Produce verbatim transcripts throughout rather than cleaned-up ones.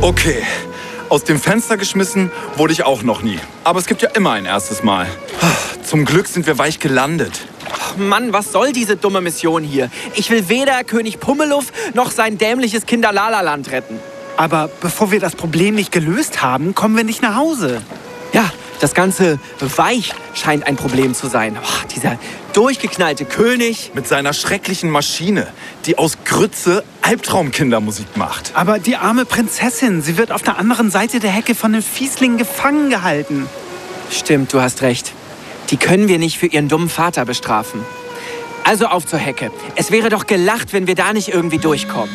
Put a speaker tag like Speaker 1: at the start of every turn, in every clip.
Speaker 1: Okay, aus dem Fenster geschmissen wurde ich auch noch nie. Aber es gibt ja immer ein erstes Mal. Zum Glück sind wir weich gelandet.
Speaker 2: Ach Mann, was soll diese dumme Mission hier? Ich will weder König Pummeluff noch sein dämliches Kinderlalaland retten.
Speaker 3: Aber bevor wir das Problem nicht gelöst haben, kommen wir nicht nach Hause.
Speaker 2: Ja, das ganze Weich scheint ein Problem zu sein. Oh, dieser durchgeknallte König.
Speaker 1: Mit seiner schrecklichen Maschine, die aus Grütze Albtraumkindermusik macht.
Speaker 3: Aber die arme Prinzessin, sie wird auf der anderen Seite der Hecke von den Fieslingen gefangen gehalten.
Speaker 2: Stimmt, du hast recht. Die können wir nicht für ihren dummen Vater bestrafen. Also auf zur Hecke. Es wäre doch gelacht, wenn wir da nicht irgendwie durchkommen.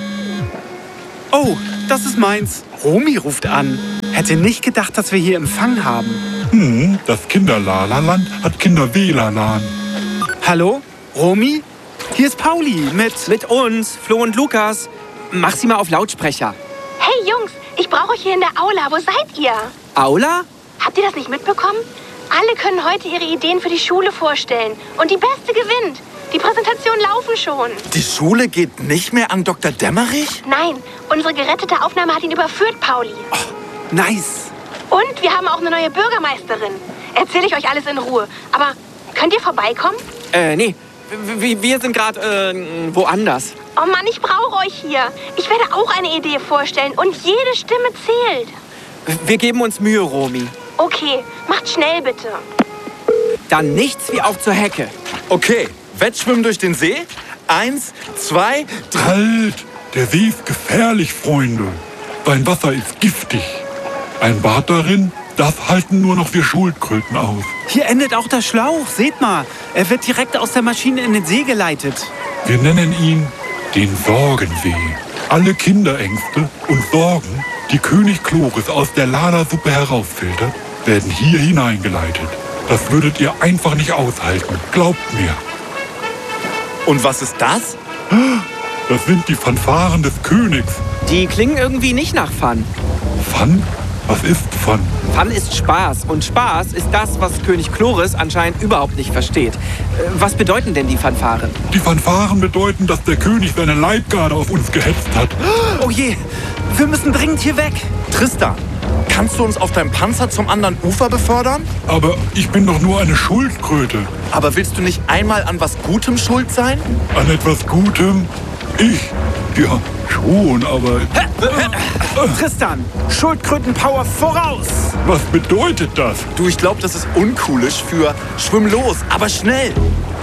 Speaker 3: Oh, das ist meins. Romy ruft an. Hätte nicht gedacht, dass wir hier Empfang haben.
Speaker 4: Hm, das Kinderlalaland hat Kinder-WLAN.
Speaker 3: Hallo? Romy? Hier ist Pauli mit...
Speaker 2: Mit uns, Flo und Lukas. Mach sie mal auf Lautsprecher.
Speaker 5: Hey Jungs, ich brauche euch hier in der Aula. Wo seid ihr?
Speaker 2: Aula?
Speaker 5: Habt ihr das nicht mitbekommen? Alle können heute ihre Ideen für die Schule vorstellen. Und die Beste gewinnt. Die Präsentationen laufen schon.
Speaker 1: Die Schule geht nicht mehr an Doktor Dämmerich?
Speaker 5: Nein, unsere gerettete Aufnahme hat ihn überführt, Pauli.
Speaker 3: Oh, nice.
Speaker 5: Und wir haben auch eine neue Bürgermeisterin. Erzähle ich euch alles in Ruhe. Aber könnt ihr vorbeikommen?
Speaker 2: Äh, nee. W- Wir sind gerade, äh, woanders.
Speaker 5: Oh Mann, ich brauche euch hier. Ich werde auch eine Idee vorstellen und jede Stimme zählt.
Speaker 2: Wir geben uns Mühe, Romy.
Speaker 5: Okay, macht schnell bitte.
Speaker 2: Dann nichts wie auf zur Hecke.
Speaker 1: Okay, Wettschwimmen durch den See? Eins, zwei, drei...
Speaker 4: Halt! Der See ist gefährlich, Freunde. Sein Wasser ist giftig. Ein Bad darin, das halten nur noch wir Schildkröten aus.
Speaker 3: Hier endet auch der Schlauch. Seht mal, er wird direkt aus der Maschine in den See geleitet.
Speaker 4: Wir nennen ihn den Sorgensee. Alle Kinderängste und Sorgen, die König Chloris aus der Lala-Suppe herausfiltert, werden hier hineingeleitet. Das würdet ihr einfach nicht aushalten. Glaubt mir.
Speaker 1: Und was ist das?
Speaker 4: Das sind die Fanfaren des Königs.
Speaker 2: Die klingen irgendwie nicht nach Fun.
Speaker 4: Fun? Was ist Fun?
Speaker 2: Fun ist Spaß. Und Spaß ist das, was König Chloris anscheinend überhaupt nicht versteht. Äh, Was bedeuten denn die Fanfaren?
Speaker 4: Die Fanfaren bedeuten, dass der König seine Leibgarde auf uns gehetzt hat.
Speaker 3: Oh je, wir müssen dringend hier weg.
Speaker 1: Tristan, kannst du uns auf deinem Panzer zum anderen Ufer befördern?
Speaker 4: Aber ich bin doch nur eine Schildkröte.
Speaker 1: Aber willst du nicht einmal an was Gutem schuld sein?
Speaker 4: An etwas Gutem? Ich? Ja, schon, aber...
Speaker 3: Tristan, Schildkrötenpower voraus.
Speaker 4: Was bedeutet das?
Speaker 1: Du, ich glaube, das ist uncoolisch für schwimm los, aber schnell.